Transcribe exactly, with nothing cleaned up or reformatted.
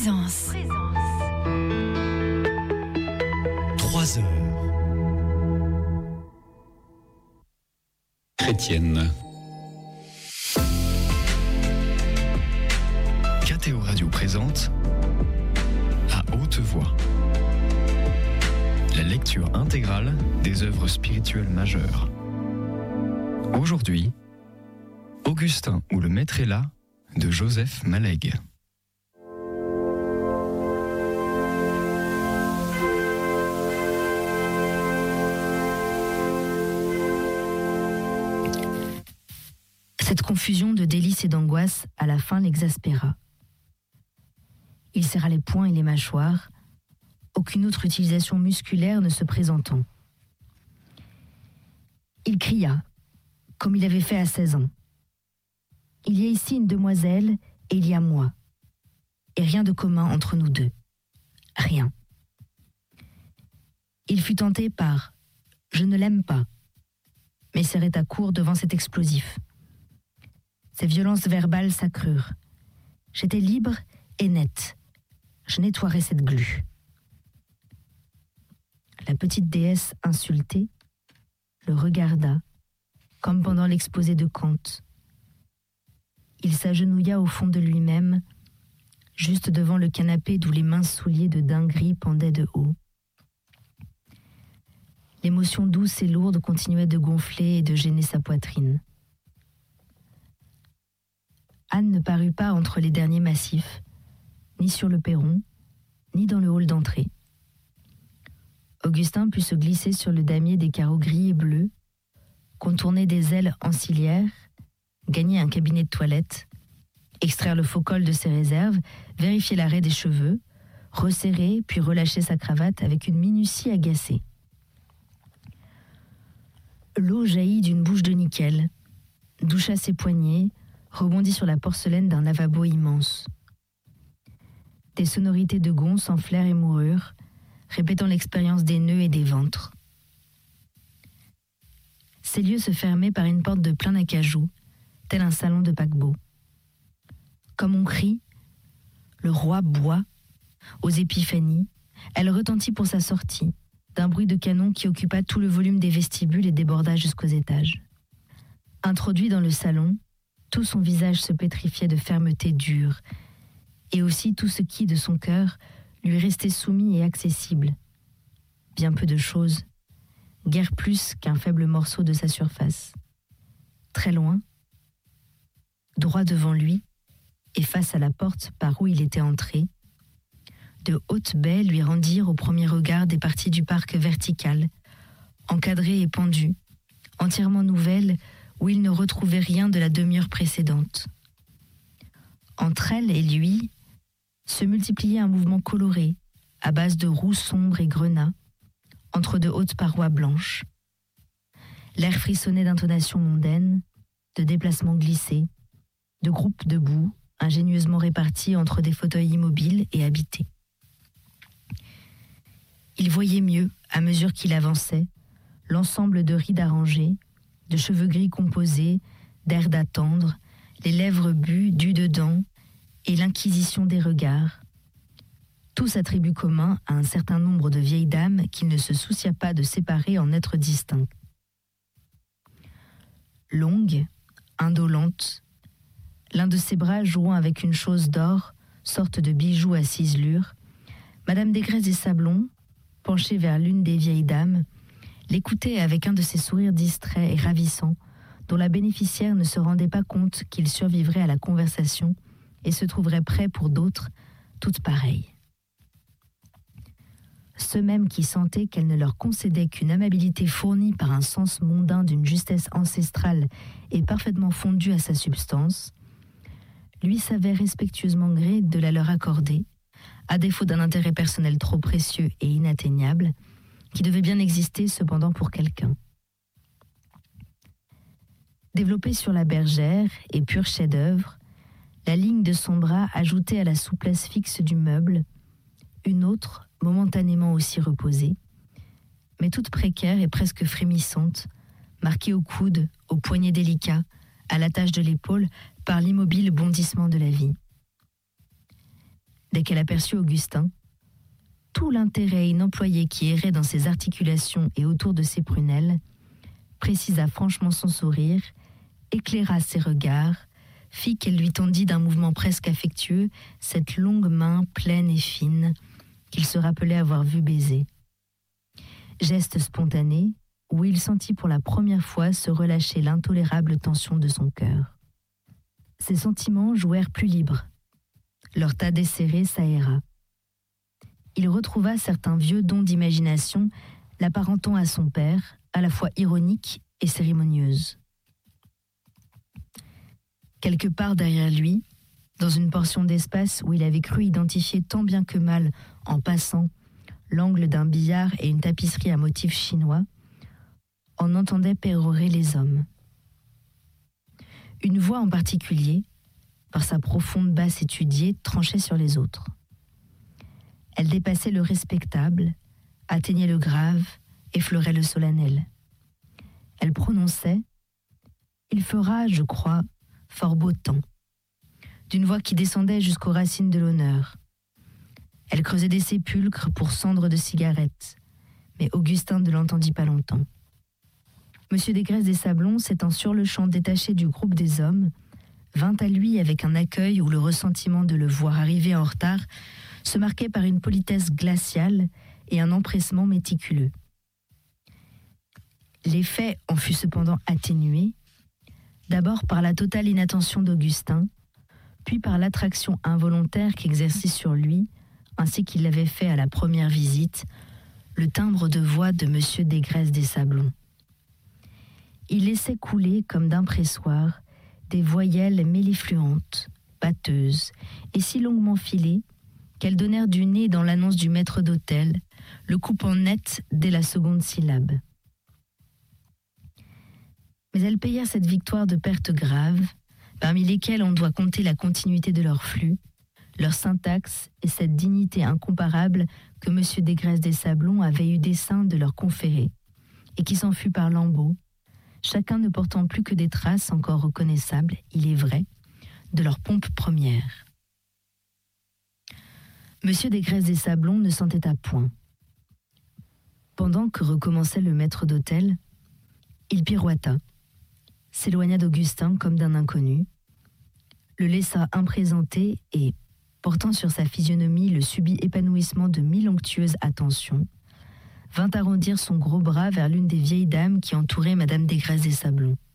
Présence. Trois heures. Chrétienne. K T O Radio présente à haute voix la lecture intégrale des œuvres spirituelles majeures. Aujourd'hui, Augustin ou le Maître est là de Joseph Malègue. Cette confusion de délices et d'angoisse, à la fin, l'exaspéra. Il serra les poings et les mâchoires, aucune autre utilisation musculaire ne se présentant. Il cria, comme il avait fait à seize ans. Il y a ici une demoiselle et il y a moi. Et rien de commun entre nous deux. Rien. Il fut tenté par « je ne l'aime pas », mais s'arrêta court devant cet explosif. Ces violences verbales s'accrurent. J'étais libre et nette. Je nettoierais cette glu. La petite déesse insultée le regarda, comme pendant l'exposé de Kant. Il s'agenouilla au fond de lui-même, juste devant le canapé d'où les minces souliers de daim gris pendaient de haut. L'émotion douce et lourde continuait de gonfler et de gêner sa poitrine. Anne ne parut pas entre les derniers massifs, ni sur le perron, ni dans le hall d'entrée. Augustin put se glisser sur le damier des carreaux gris et bleus, contourner des ailes ancillaires, gagner un cabinet de toilette, extraire le faux col de ses réserves, vérifier l'arrêt des cheveux, resserrer puis relâcher sa cravate avec une minutie agacée. L'eau jaillit d'une bouche de nickel, doucha ses poignets, rebondit sur la porcelaine d'un lavabo immense. Des sonorités de gonds s'enflèrent et moururent, répétant l'expérience des nœuds et des ventres. Ces lieux se fermaient par une porte de plein acajou, tel un salon de paquebot. Comme on crie, le roi boit, aux épiphanies, elle retentit pour sa sortie, d'un bruit de canon qui occupa tout le volume des vestibules et déborda jusqu'aux étages. Introduit dans le salon, tout son visage se pétrifiait de fermeté dure, et aussi tout ce qui, de son cœur, lui restait soumis et accessible. Bien peu de choses, guère plus qu'un faible morceau de sa surface. Très loin, droit devant lui, et face à la porte par où il était entré, de hautes baies lui rendirent au premier regard des parties du parc vertical, encadrées et pendues, entièrement nouvelles, où il ne retrouvait rien de la demi-heure précédente. Entre elle et lui se multipliait un mouvement coloré, à base de roux sombres et grenats, entre de hautes parois blanches. L'air frissonnait d'intonations mondaines, de déplacements glissés, de groupes debout, ingénieusement répartis entre des fauteuils immobiles et habités. Il voyait mieux, à mesure qu'il avançait, l'ensemble de rides arrangées, de cheveux gris composés, d'air d'attendre, les lèvres bues du dedans et l'inquisition des regards. Tous attributs communs à un certain nombre de vieilles dames qu'il ne se soucia pas de séparer en êtres distincts. Longue, indolente, l'un de ses bras jouant avec une chose d'or, sorte de bijou à ciselure, Madame Desgrais et Sablon, penchée vers l'une des vieilles dames, l'écoutait avec un de ces sourires distraits et ravissants dont la bénéficiaire ne se rendait pas compte qu'il survivrait à la conversation et se trouverait prêt pour d'autres, toutes pareilles. Ceux mêmes qui sentaient qu'elle ne leur concédait qu'une amabilité fournie par un sens mondain d'une justesse ancestrale et parfaitement fondue à sa substance, lui savait respectueusement gré de la leur accorder, à défaut d'un intérêt personnel trop précieux et inatteignable, qui devait bien exister cependant pour quelqu'un. Développée sur la bergère et pur chef-d'œuvre, la ligne de son bras ajoutait à la souplesse fixe du meuble une autre, momentanément aussi reposée, mais toute précaire et presque frémissante, marquée au coude, au poignet délicat, à l'attache de l'épaule, par l'immobile bondissement de la vie. Dès qu'elle aperçut Augustin, tout l'intérêt inemployé qui errait dans ses articulations et autour de ses prunelles précisa franchement son sourire, éclaira ses regards, fit qu'elle lui tendit d'un mouvement presque affectueux cette longue main pleine et fine qu'il se rappelait avoir vue baiser. Geste spontané où il sentit pour la première fois se relâcher l'intolérable tension de son cœur. Ses sentiments jouèrent plus libres. Leur tas desserré s'aéra. Il retrouva certains vieux dons d'imagination l'apparentant à son père, à la fois ironique et cérémonieuse. Quelque part derrière lui, dans une portion d'espace où il avait cru identifier tant bien que mal, en passant, l'angle d'un billard et une tapisserie à motifs chinois, on entendait pérorer les hommes. Une voix en particulier, par sa profonde basse étudiée, tranchait sur les autres. Elle dépassait le respectable, atteignait le grave, effleurait le solennel. Elle prononçait « Il fera, je crois, fort beau temps », d'une voix qui descendait jusqu'aux racines de l'honneur. Elle creusait des sépulcres pour cendres de cigarettes, mais Augustin ne l'entendit pas longtemps. Monsieur Desgresses des Sablons, s'étant sur le champ détaché du groupe des hommes, vint à lui avec un accueil où le ressentiment de le voir arriver en retard se marquait par une politesse glaciale et un empressement méticuleux. L'effet en fut cependant atténué, d'abord par la totale inattention d'Augustin, puis par l'attraction involontaire qu'exerçait sur lui, ainsi qu'il l'avait fait à la première visite, le timbre de voix de Monsieur Desgresses des Sablons. Il laissait couler, comme d'un pressoir, des voyelles mélifluentes, batteuses, et si longuement filées, qu'elles donnèrent du nez dans l'annonce du maître d'hôtel, le coupant net dès la seconde syllabe. Mais elles payèrent cette victoire de pertes graves, parmi lesquelles on doit compter la continuité de leur flux, leur syntaxe et cette dignité incomparable que Monsieur Desgresses des Sablons avait eu dessein de leur conférer, et qui s'en fut par lambeaux, chacun ne portant plus que des traces encore reconnaissables, il est vrai, de leur pompe première. Monsieur Desgresses des Sablons ne s'entêta point. Pendant que recommençait le maître d'hôtel, il pirouetta, s'éloigna d'Augustin comme d'un inconnu, le laissa imprésenté et, portant sur sa physionomie le subit épanouissement de mille onctueuses attentions, vint arrondir son gros bras vers l'une des vieilles dames qui entouraient Madame Desgresses des Sablons.